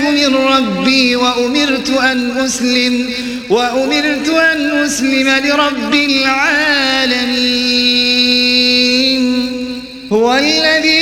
من ربي وأمرت أن أسلم لرب العالمين. هو الذي